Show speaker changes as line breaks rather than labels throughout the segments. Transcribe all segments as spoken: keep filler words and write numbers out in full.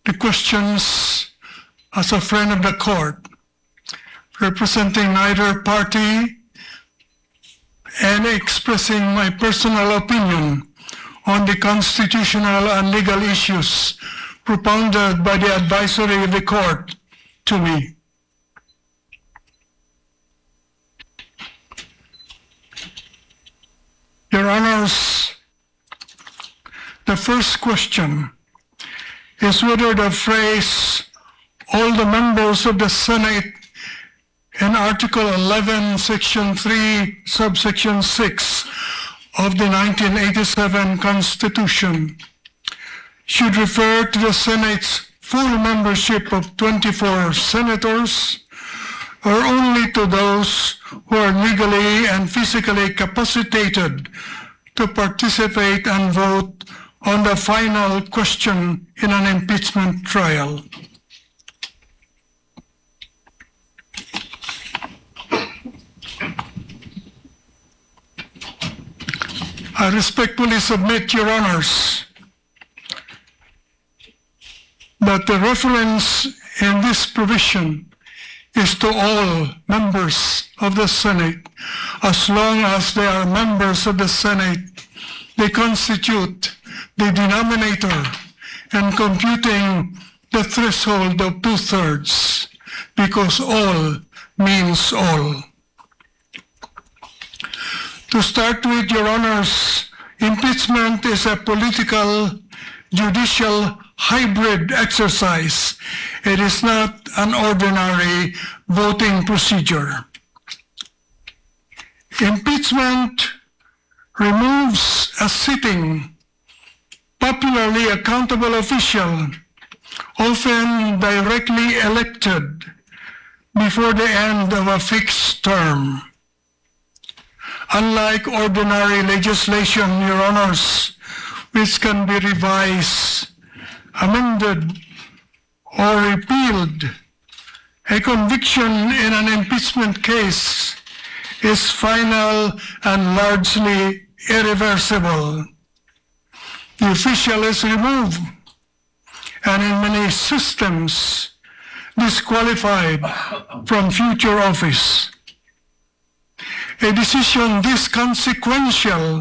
the questions as a friend of the court, representing neither party and expressing my personal opinion on the constitutional and legal issues propounded by the advisory of the court to me. Your Honors, the first question is whether the phrase, all the members of the Senate in Article eleven, Section three, Subsection six of the nineteen eighty-seven Constitution should refer to the Senate's full membership of twenty-four senators, or only to those who are legally and physically capacitated to participate and vote on the final question in an impeachment trial. I respectfully submit, Your Honors, that the reference in this provision is to all members of the Senate. As long as they are members of the Senate, they constitute the denominator in computing the threshold of two-thirds, because all means all. To start with, Your Honors, impeachment is a political, judicial hybrid exercise. It is not an ordinary voting procedure. Impeachment removes a sitting, popularly accountable official, often directly elected before the end of a fixed term. Unlike ordinary legislation, Your Honors, which can be revised, amended, or repealed, a conviction in an impeachment case is final and largely irreversible. The official is removed, and in many systems, disqualified from future office. A decision this consequential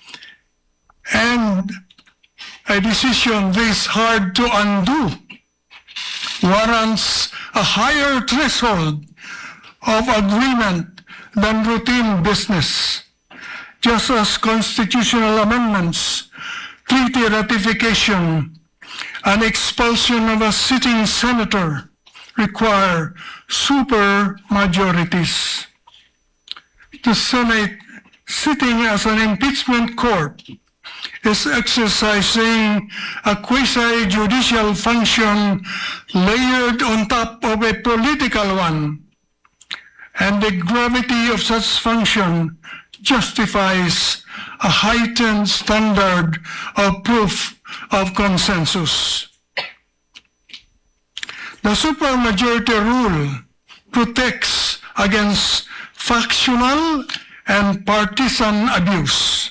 and a decision this hard to undo warrants a higher threshold of agreement than routine business, just as constitutional amendments, treaty ratification, and expulsion of a sitting senator require super majorities. The Senate, sitting as an impeachment court, is exercising a quasi-judicial function layered on top of a political one, and the gravity of such function justifies a heightened standard of proof of consensus. The supermajority rule protects against factional and partisan abuse.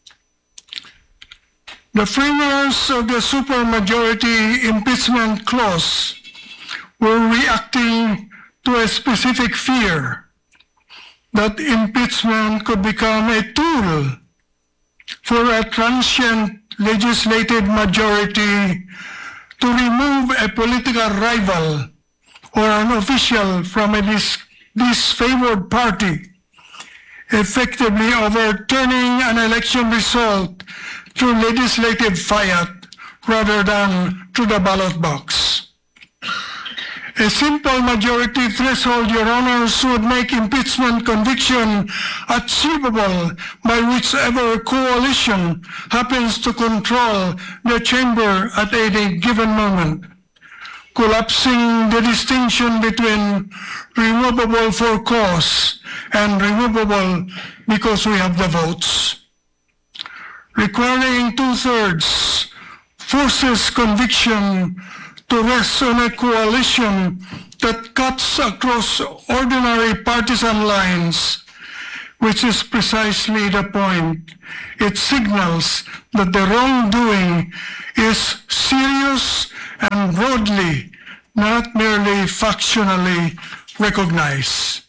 The framers of the supermajority impeachment clause were reacting to a specific fear that impeachment could become a tool for a transient legislative majority to remove a political rival or an official from a dis- disfavored party, effectively overturning an election result through legislative fiat rather than through the ballot box. A simple majority threshold, Your Honors, would make impeachment conviction achievable by whichever coalition happens to control the chamber at any given moment, collapsing the distinction between removable for cause and removable because we have the votes. Requiring two-thirds forces conviction to rest on a coalition that cuts across ordinary partisan lines, which is precisely the point. It signals that the wrongdoing is serious and and broadly, not merely factionally recognized.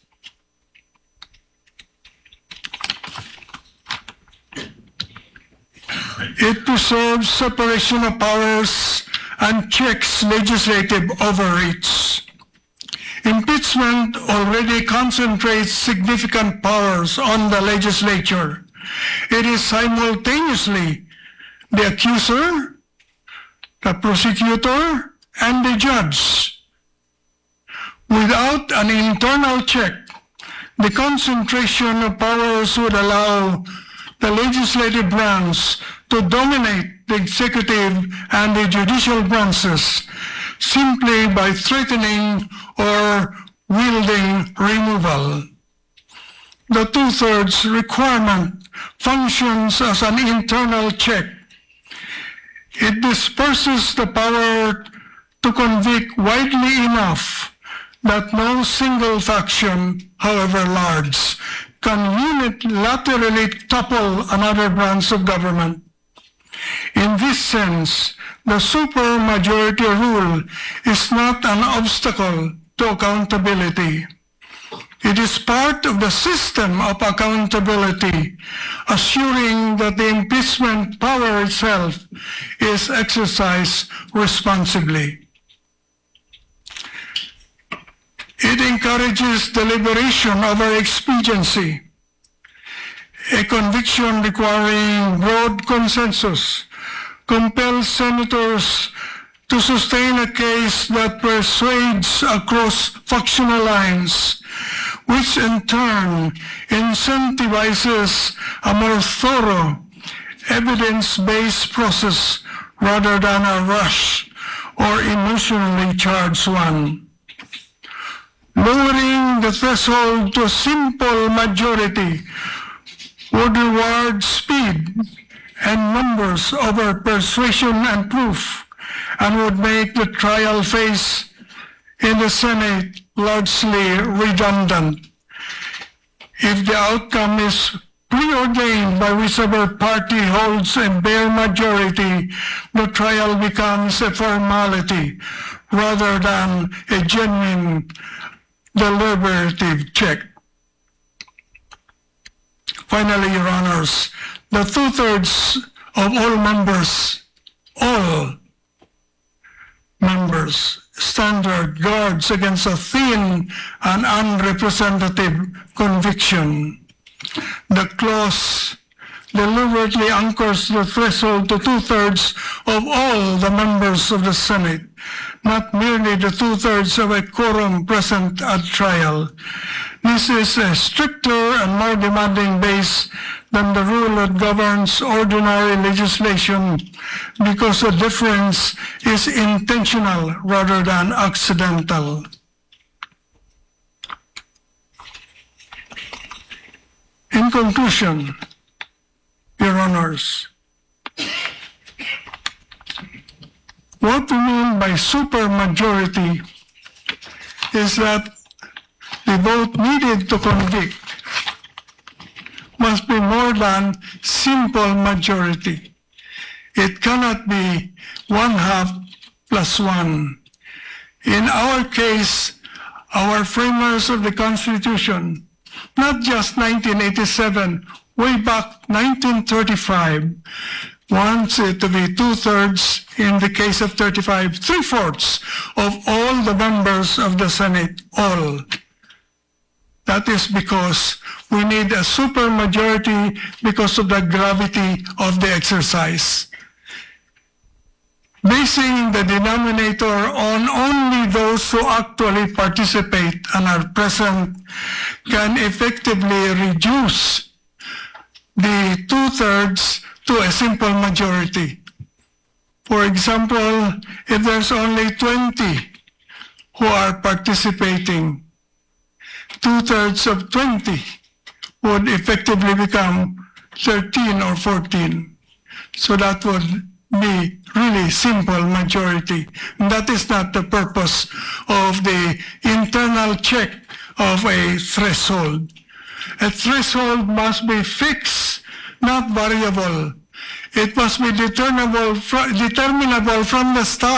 It preserves separation of powers and checks legislative overreach. Impeachment already concentrates significant powers on the legislature. It is simultaneously the accuser, the prosecutor, and the judge. Without an internal check, the concentration of powers would allow the legislative branch to dominate the executive and the judicial branches simply by threatening or wielding removal. The two-thirds requirement functions as an internal check. It disperses the power to convict widely enough that no single faction, however large, can unilaterally topple another branch of government. In this sense, the supermajority rule is not an obstacle to accountability. It is part of the system of accountability, assuring that the impeachment power itself is exercised responsibly. It encourages deliberation over expediency. A conviction requiring broad consensus compels senators to sustain a case that persuades across factional lines, which in turn incentivizes a more thorough, evidence-based process rather than a rush or emotionally charged one. Lowering the threshold to a simple majority would reward speed and numbers over persuasion and proof, and would make the trial phase in the Senate largely redundant. If the outcome is preordained by whichever party holds a bare majority, the trial becomes a formality rather than a genuine deliberative check. Finally, Your Honors, the two-thirds of all members, all members, standard guards against a thin and unrepresentative conviction. The clause deliberately anchors the threshold to two-thirds of all the members of the Senate, not merely the two-thirds of a quorum present at trial. This is a stricter and more demanding base than the rule that governs ordinary legislation, because the difference is intentional rather than accidental. In conclusion, Your Honors, what we mean by supermajority is that the vote needed to convict must be more than simple majority. It cannot be one half plus one. In our case, our framers of the Constitution, not just nineteen eighty-seven, way back nineteen thirty-five, wants it to be two-thirds, in the case of thirty-five, three-fourths of all the members of the Senate, all. That is because we need a supermajority because of the gravity of the exercise. Basing the denominator on only those who actually participate and are present can effectively reduce the two-thirds to a simple majority. For example, if there's only twenty who are participating, two-thirds of twenty would effectively become thirteen or fourteen. So that would be really simple majority. And that is not the purpose of the internal check of a threshold. A threshold must be fixed, not variable. It must be determinable, determinable from the start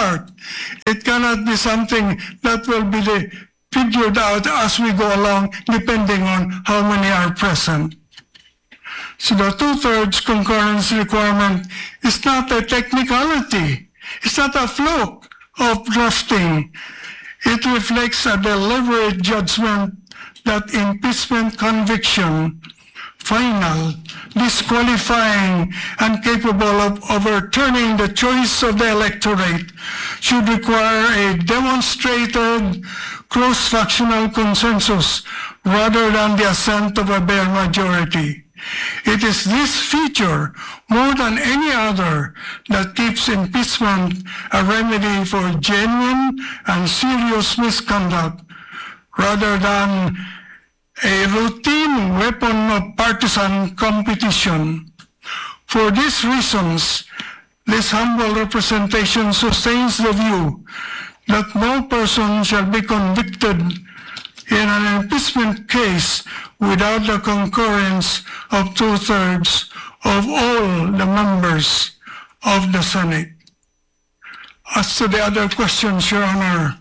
It cannot be something that will be the, figured out as we go along, depending on how many are present. So the two-thirds concurrence requirement is not a technicality. It's not a fluke of drafting. It reflects a deliberate judgment that impeachment conviction, final, disqualifying, and capable of overturning the choice of the electorate, should require a demonstrated cross-factional consensus rather than the assent of a bare majority. It is this feature, more than any other, that keeps impeachment a remedy for genuine and serious misconduct, rather than a routine weapon of partisan competition. For these reasons, this humble representation sustains the view that no person shall be convicted in an impeachment case without the concurrence of two-thirds of all the members of the Senate. As to the other questions, Your Honor,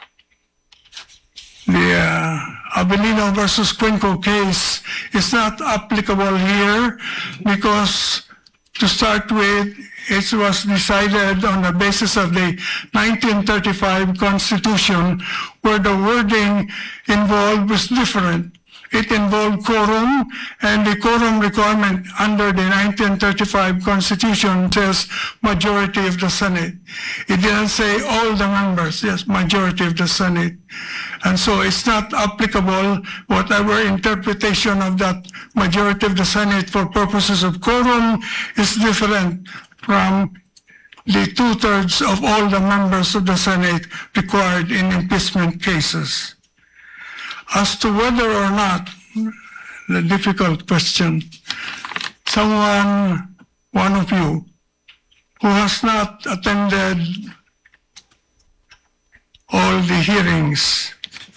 the uh, Avellino versus Cuenco case is not applicable here because, to start with, it was decided on the basis of the nineteen thirty-five Constitution, where the wording involved was different. It involved quorum, and the quorum requirement under the nineteen thirty-five Constitution says majority of the Senate. It didn't say all the members, yes, majority of the Senate. And so it's not applicable, whatever interpretation of that majority of the Senate for purposes of quorum is different from the two-thirds of all the members of the Senate required in impeachment cases. As to whether or not, the difficult question, someone, one of you, who has not attended all the hearings,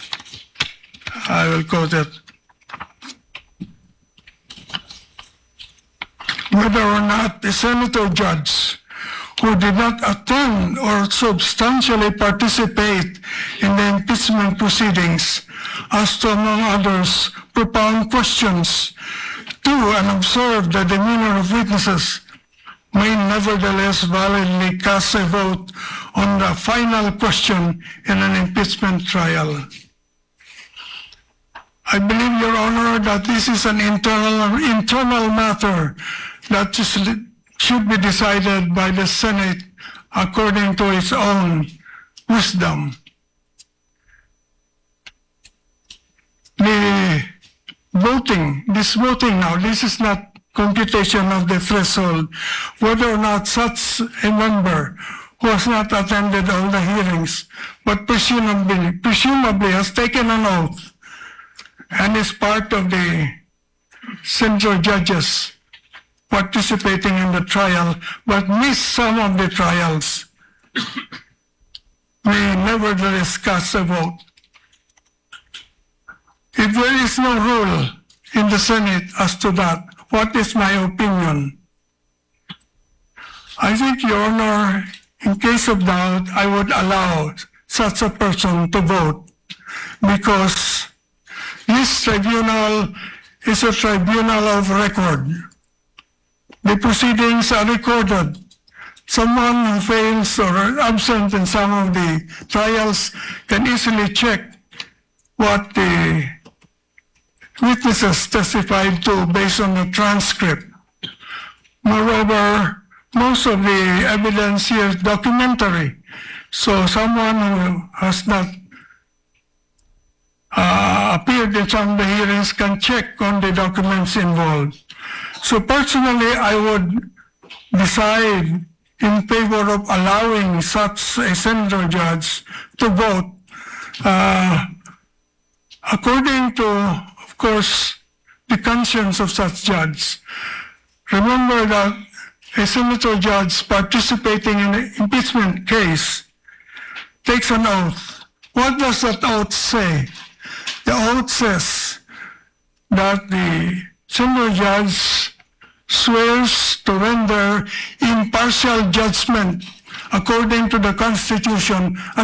I will quote it, whether or not the senator judge who did not attend or substantially participate in the impeachment proceedings has to, among others, propound questions to and observe the demeanor of witnesses, may nevertheless validly cast a vote on the final question in an impeachment trial. I believe, Your Honor, that this is an internal, internal matter that is, should be decided by the Senate according to its own wisdom. The voting, this voting now, this is not computation of the threshold, whether or not such a member who has not attended all the hearings, but presumably, presumably has taken an oath and is part of the central judges participating in the trial, but missed some of the trials, may nevertheless cast a vote. If there is no rule in the Senate as to that, what is my opinion? I think, Your Honor, in case of doubt, I would allow such a person to vote, because this tribunal is a tribunal of record. The proceedings are recorded. Someone who fails or are absent in some of the trials can easily check what the witnesses testified to based on the transcript. Moreover, most of the evidence here is documentary. So someone who has not uh, appeared in some of the hearings can check on the documents involved. So personally, I would decide in favor of allowing such a senator judge to vote uh, according to, of course, the conscience of such judge. Remember that a senator judge participating in an impeachment case takes an oath. What does that oath say? The oath says that the senator judge swears to render impartial judgment according to the Constitution